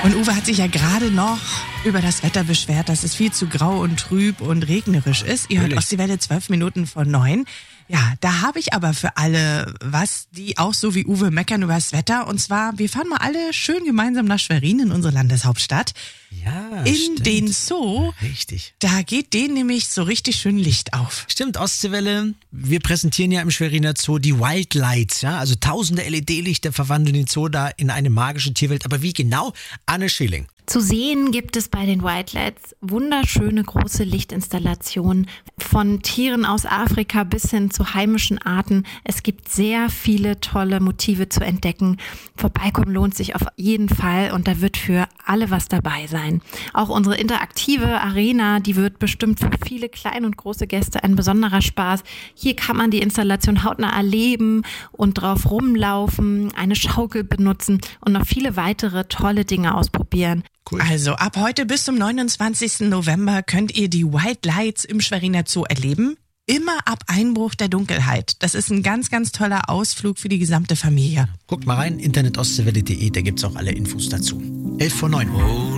Und Uwe hat sich ja gerade noch über das Wetter beschwert, dass es viel zu grau und trüb und regnerisch ist. Ihr hört Ostseewelle 12:12. Ja, da habe ich aber für alle was, die auch so wie Uwe meckern über das Wetter. Und zwar, wir fahren mal alle schön gemeinsam nach Schwerin in unsere Landeshauptstadt. Ja, in den Zoo. Richtig. Da geht denen nämlich so richtig schön Licht auf. Stimmt, Ostseewelle. Wir präsentieren ja im Schweriner Zoo die Wild Lights, ja, also tausende LED-Lichter verwandeln den Zoo da in eine magische Tierwelt. Aber wie genau? Anne Schilling. Zu sehen gibt es bei den Wildlights wunderschöne große Lichtinstallationen von Tieren aus Afrika bis hin zu heimischen Arten. Es gibt sehr viele tolle Motive zu entdecken. Vorbeikommen lohnt sich auf jeden Fall und da wird für alle was dabei sein. Auch unsere interaktive Arena, die wird bestimmt für viele kleine und große Gäste ein besonderer Spaß. Hier kann man die Installation hautnah erleben und drauf rumlaufen, eine Schaukel benutzen und noch viele weitere tolle Dinge ausprobieren. Cool. Also ab heute bis zum 29. November könnt ihr die Wild Lights im Schweriner Zoo erleben. Immer ab Einbruch der Dunkelheit. Das ist ein ganz, ganz toller Ausflug für die gesamte Familie. Guckt mal rein, internetostseewelle.de, da gibt's auch alle Infos dazu. 11:09.